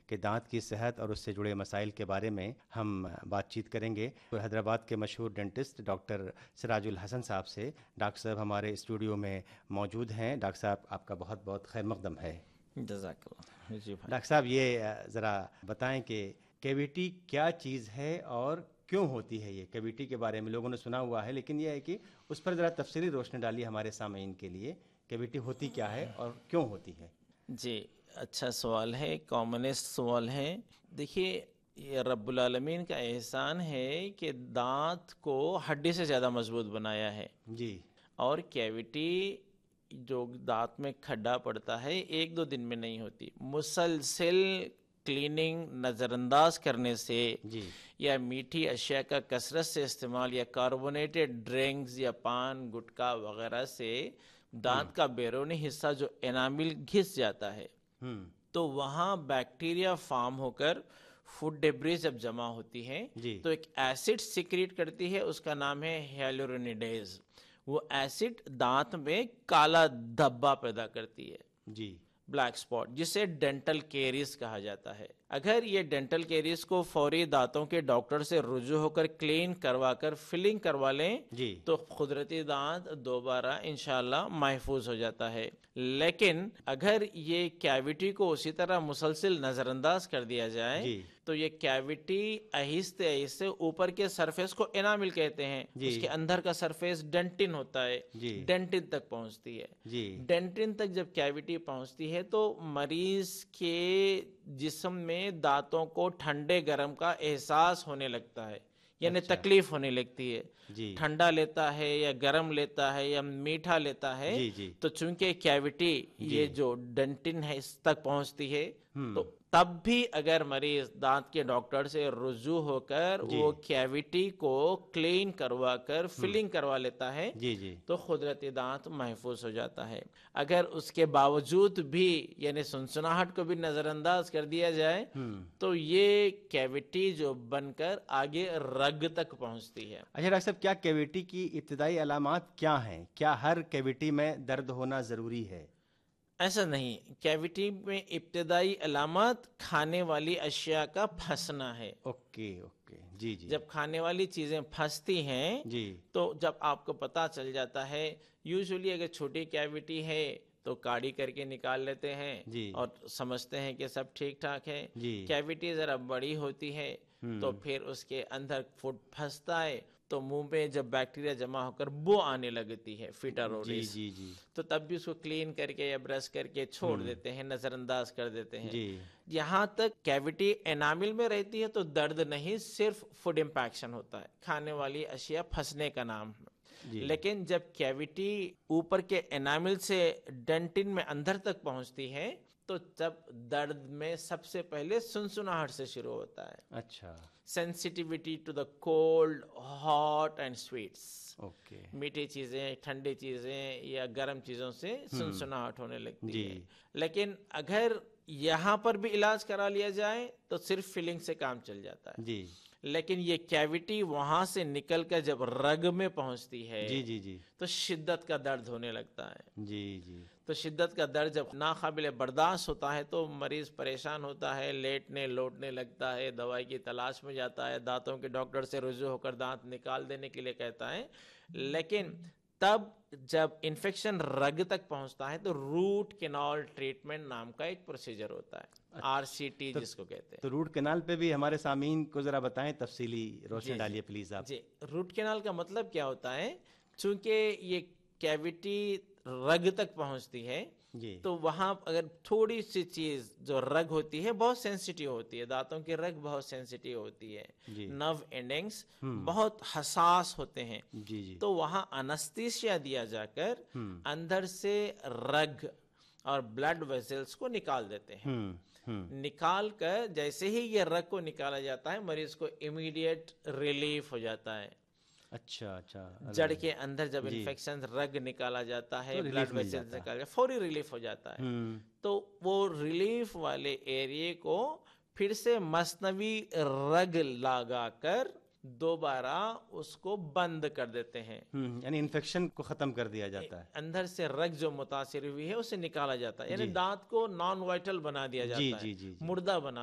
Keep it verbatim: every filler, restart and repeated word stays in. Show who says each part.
Speaker 1: کہ دانت کی صحت اور اس سے جڑے مسائل کے بارے میں ہم بات چیت کریں گے حیدرآباد کے مشہور ڈینٹسٹ ڈاکٹر سراج الحسن صاحب سے۔ ڈاکٹر صاحب ہمارے اسٹوڈیو میں موجود ہیں۔ ڈاکٹر صاحب آپ کا بہت بہت خیر مقدم ہے۔
Speaker 2: جزاک اللہ۔ جی بھائی،
Speaker 1: ڈاکٹر صاحب یہ ذرا بتائیں کہ کیویٹی کیا چیز ہے اور کیوں ہوتی ہے؟ یہ کیویٹی کے بارے میں لوگوں نے سنا ہوا ہے، لیکن یہ ہے کہ اس پر ذرا تفصیلی روشنی ڈالیے ہمارے سامعین کے لیے، کیویٹی ہوتی کیا ہے اور کیوں ہوتی ہے؟
Speaker 2: جی اچھا سوال ہے، کامنسٹ سوال ہے۔ دیکھیے، یہ رب العالمین کا احسان ہے کہ دانت کو ہڈی سے زیادہ مضبوط بنایا ہے،
Speaker 1: جی،
Speaker 2: اور کیویٹی جو دانت میں کھڈا پڑتا ہے ایک دو دن میں نہیں ہوتی، مسلسل کلیننگ نظر انداز کرنے سے
Speaker 1: جی،
Speaker 2: یا میٹھی اشیاء کا کثرت سے استعمال یا کاربونیٹڈ ڈرنکس یا پان گٹکا وغیرہ سے دانت کا بیرونی حصہ جو انامل گھس جاتا ہے،
Speaker 1: ہوں،
Speaker 2: تو وہاں بیکٹیریا فارم ہو کر فوڈ ڈیبریز جب جمع ہوتی ہے
Speaker 1: جی،
Speaker 2: تو ایک ایسڈ سیکریٹ کرتی ہے، اس کا نام ہے ہیلورونیڈیز۔ وہ ایسڈ دانت میں کالا دھبا پیدا کرتی ہے،
Speaker 1: جی،
Speaker 2: بلیک اسپاٹ، جسے ڈینٹل کیریز کہا جاتا ہے۔ اگر یہ ڈینٹل کیریز کو فوری دانتوں کے ڈاکٹر سے رجوع ہو کر کلین کروا کر فلنگ کروا لیں
Speaker 1: جی،
Speaker 2: تو قدرتی دانت دوبارہ انشاءاللہ محفوظ ہو جاتا ہے۔ لیکن اگر یہ کیویٹی کو اسی طرح مسلسل نظر انداز کر دیا جائے
Speaker 1: جی،
Speaker 2: تو یہ کیویٹی آہستہ آہستہ اوپر کے سرفیس کو انامل کہتے ہیں،
Speaker 1: جی،
Speaker 2: اس کے اندر کا سرفیس ڈینٹن ہوتا ہے،
Speaker 1: جی،
Speaker 2: ڈینٹن تک پہنچتی ہے۔
Speaker 1: جی،
Speaker 2: ڈینٹن تک جب کیویٹی پہنچتی ہے تو مریض کے جسم میں دانتوں کو ٹھنڈے گرم کا احساس ہونے لگتا ہے، یعنی
Speaker 1: اچھا،
Speaker 2: تکلیف ہونے لگتی ہے۔
Speaker 1: جی،
Speaker 2: ٹھنڈا لیتا ہے یا گرم لیتا ہے یا میٹھا لیتا ہے،
Speaker 1: جی، جی،
Speaker 2: تو چونکہ کیویٹی
Speaker 1: جی،
Speaker 2: یہ جو ڈینٹن ہے اس تک پہنچتی ہے،
Speaker 1: ہم،
Speaker 2: تو تب بھی اگر مریض دانت کے ڈاکٹر سے رجوع ہو کر
Speaker 1: جی،
Speaker 2: وہ کیویٹی کو کلین کروا کر
Speaker 1: ہم،
Speaker 2: فلنگ کروا لیتا ہے
Speaker 1: جی، جی،
Speaker 2: تو قدرتی دانت محفوظ ہو جاتا ہے۔ اگر اس کے باوجود بھی یعنی سنسناہٹ کو بھی نظر انداز کر دیا جائے
Speaker 1: ہم۔
Speaker 2: تو یہ کیویٹی جو بن کر آگے رگ تک پہنچتی ہے۔
Speaker 1: اچھا ڈاکٹر صاحب، کیا کیویٹی کی ابتدائی علامات کیا ہیں؟ کیا ہر کیویٹی میں درد ہونا ضروری ہے؟
Speaker 2: ایسا نہیں، کیویٹی میں ابتدائی علامات کھانے والی اشیاء کا پھنسنا ہے۔
Speaker 1: اوکے، اوکے، جی، جی،
Speaker 2: جب کھانے والی چیزیں پھنستی ہیں
Speaker 1: جی،
Speaker 2: تو جب آپ کو پتہ چل جاتا ہے، یوزولی اگر چھوٹی کیویٹی ہے تو کاڑی کر کے نکال لیتے ہیں
Speaker 1: جی،
Speaker 2: اور سمجھتے ہیں کہ سب ٹھیک ٹھاک ہے۔
Speaker 1: جی،
Speaker 2: کیویٹی ذرا بڑی ہوتی ہے
Speaker 1: ہم،
Speaker 2: تو پھر اس کے اندر فوڈ پھنستا ہے تو منہ میں جب بیکٹیریا جمع ہو کر بو آنے لگتی ہے، فیٹر
Speaker 1: جی،
Speaker 2: اوڈس،
Speaker 1: جی، جی،
Speaker 2: تو تب بھی اس کو کلین کر کے یا برش کر کے چھوڑ دیتے ہیں، نظر انداز کر دیتے ہیں۔
Speaker 1: جی،
Speaker 2: یہاں تک کیویٹی انامل میں رہتی ہے تو درد نہیں، صرف فوڈ امپیکشن ہوتا ہے، کھانے والی اشیاء پھنسنے کا نام ہے۔
Speaker 1: جی،
Speaker 2: لیکن جب کیویٹی اوپر کے انامل سے ڈینٹن میں اندر تک پہنچتی ہے تو جب درد میں سب سے پہلے سنسناہٹ سے شروع ہوتا ہے،
Speaker 1: اچھا،
Speaker 2: sensitivity to the cold, hot and sweets,
Speaker 1: okay,
Speaker 2: میٹھی چیزیں، ٹھنڈی چیزیں یا گرم چیزوں سے سنسناہٹ ہونے لگتی
Speaker 1: جی،
Speaker 2: ہے۔ لیکن اگر یہاں پر بھی علاج کرا لیا جائے تو صرف فلنگ سے کام چل جاتا ہے۔
Speaker 1: جی،
Speaker 2: لیکن یہ کیویٹی وہاں سے نکل کر جب رگ میں پہنچتی ہے
Speaker 1: جی، جی، جی،
Speaker 2: تو شدت کا درد ہونے لگتا ہے۔
Speaker 1: جی، جی،
Speaker 2: تو شدت کا درد جب ناقابل برداشت ہوتا ہے تو مریض پریشان ہوتا ہے، لیٹنے لوٹنے لگتا ہے، دوائی کی تلاش میں جاتا ہے، دانتوں کے ڈاکٹر سے رجوع ہو کر دانت نکال دینے کے لیے کہتا ہے۔ لیکن تب جب انفیکشن رگ تک پہنچتا ہے تو روٹ کینال ٹریٹمنٹ نام کا ایک پروسیجر ہوتا ہے، آر سی ٹی
Speaker 1: تو
Speaker 2: جس کو کہتے ہیں۔
Speaker 1: تو روٹ کنال پہ بھی ہمارے سامعین کو ذرا بتائیں، تفصیلی روشنی
Speaker 2: جی
Speaker 1: ڈالیے پلیز آپ۔
Speaker 2: جی، روٹ کینال کا مطلب کیا ہوتا ہے؟ چونکہ یہ کیویٹی رگ تک پہنچتی ہے
Speaker 1: جی،
Speaker 2: تو وہاں اگر تھوڑی سی چیز جو رگ ہوتی ہے بہت سینسیٹیو ہوتی ہے، دانتوں کی رگ بہت سینسیٹیو ہوتی ہے،
Speaker 1: جی،
Speaker 2: نرو اینڈنگس بہت حساس ہوتے ہیں،
Speaker 1: جی، جی،
Speaker 2: تو وہاں انستھیشیا دیا جا کر
Speaker 1: ہم،
Speaker 2: اندر سے رگ اور بلڈ ویسلز کو نکال دیتے ہیں۔
Speaker 1: ہم، ہم،
Speaker 2: نکال کر جیسے ہی یہ رگ کو نکالا جاتا ہے مریض کو امیڈیٹ ریلیف ہو جاتا ہے۔
Speaker 1: اچھا، اچھا،
Speaker 2: جڑ کے اندر جب
Speaker 1: جی،
Speaker 2: انفیکشن رگ نکالا جاتا ہے،
Speaker 1: تو
Speaker 2: بلڈ
Speaker 1: ریلیف مل
Speaker 2: ویسلز
Speaker 1: جاتا ہے۔
Speaker 2: نکال کے فوری ریلیف ہو جاتا ہے۔
Speaker 1: ہم،
Speaker 2: تو وہ ریلیف والے ایریے کو پھر سے مصنوعی رگ لگا کر دوبارہ اس کو بند کر دیتے ہیں،
Speaker 1: ہم، یعنی انفیکشن کو ختم کر دیا جاتا ہے۔
Speaker 2: اندر سے رگ جو متاثر ہوئی ہے اسے نکالا جاتا ہے، یعنی
Speaker 1: جی،
Speaker 2: دانت کو نان وائٹل بنا دیا
Speaker 1: جی،
Speaker 2: جاتا ہے،
Speaker 1: جی، جی، جی،
Speaker 2: مردہ بنا